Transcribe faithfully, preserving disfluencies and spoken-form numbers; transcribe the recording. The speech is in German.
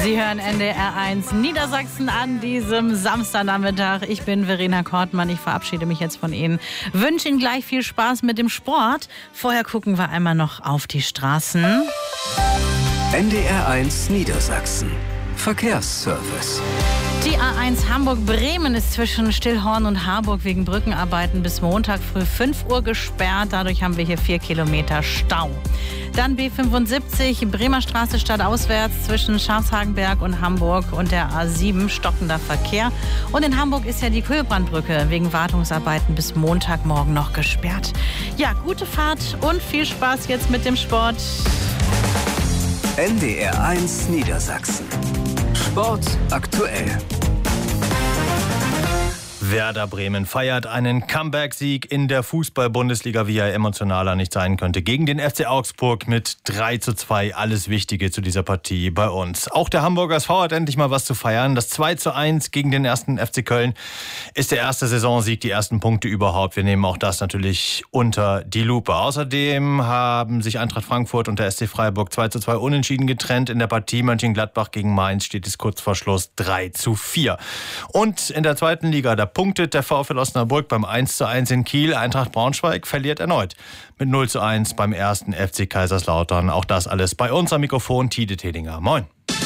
Sie hören N D R eins Niedersachsen an diesem Samstagnachmittag. Ich bin Verena Kortmann. Ich verabschiede mich jetzt von Ihnen. Wünsche Ihnen gleich viel Spaß mit dem Sport. Vorher gucken wir einmal noch auf die Straßen. N D R eins Niedersachsen. Verkehrsservice. Die A eins Hamburg-Bremen ist zwischen Stillhorn und Harburg wegen Brückenarbeiten bis Montag früh fünf Uhr gesperrt. Dadurch haben wir hier vier Kilometer Stau. Dann B fünfundsiebzig, Bremer Straße stadtauswärts zwischen Schafshagenberg und Hamburg und der A sieben, stockender Verkehr. Und in Hamburg ist ja die Köhlbrandbrücke wegen Wartungsarbeiten bis Montagmorgen noch gesperrt. Ja, gute Fahrt und viel Spaß jetzt mit dem Sport. N D R eins Niedersachsen. Sport aktuell. Werder Bremen feiert einen Comeback-Sieg in der Fußball-Bundesliga, wie er emotionaler nicht sein könnte. Gegen den F C Augsburg mit drei zu zwei. Alles Wichtige zu dieser Partie bei uns. Auch der Hamburger S V hat endlich mal was zu feiern. Das zwei zu eins gegen den ersten F C Köln ist der erste Saisonsieg, die ersten Punkte überhaupt. Wir nehmen auch das natürlich unter die Lupe. Außerdem haben sich Eintracht Frankfurt und der S C Freiburg zwei zu zwei unentschieden getrennt. In der Partie Mönchengladbach gegen Mainz steht es kurz vor Schluss drei zu vier. Und in der zweiten Liga, da punktet der VfL Osnabrück beim eins zu eins in Kiel. Eintracht Braunschweig verliert erneut mit null zu eins beim ersten F C Kaiserslautern. Auch das alles bei uns am Mikrofon. Tide Tedinger. Moin.